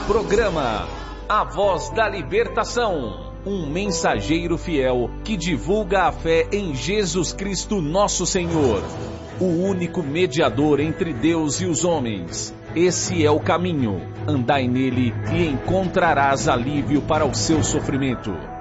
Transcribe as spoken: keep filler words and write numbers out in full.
Programa A Voz da Libertação, um mensageiro fiel que divulga a fé em Jesus Cristo nosso Senhor, o único mediador entre Deus e os homens. Esse é o caminho, andai nele e encontrarás alívio para o seu sofrimento.